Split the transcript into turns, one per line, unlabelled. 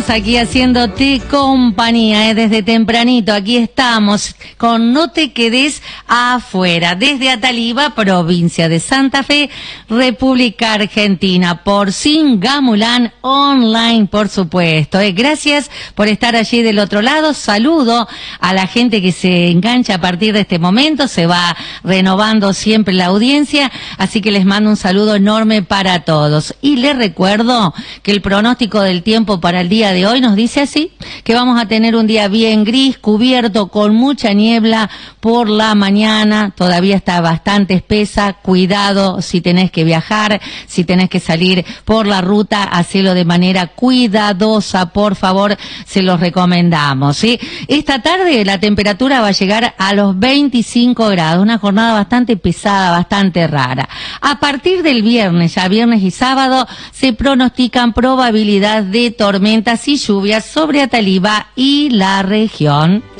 seguimos aquí haciéndote compañía, desde tempranito. Aquí estamos con No te quedes afuera, desde Ataliba, provincia de Santa Fe, República Argentina, por Singamulán Online, por supuesto. Gracias por estar allí del otro lado. Saludo a la gente que se engancha a partir de este momento. Se va renovando siempre la audiencia, así que les mando un saludo enorme para todos. Y les recuerdo que el pronóstico del tiempo para el día de hoy nos dice así, que vamos a tener un día bien gris, cubierto con mucha niebla por la mañana, todavía está bastante espesa. Cuidado si tenés que viajar, si tenés que salir por la ruta, hacelo de manera cuidadosa, por favor, se los recomendamos, ¿sí? Esta tarde la temperatura va a llegar a los 25 grados, una jornada bastante pesada, bastante rara. A partir del viernes, ya viernes y sábado, se pronostican probabilidad de tormentas y lluvias sobre Ataliba y la región.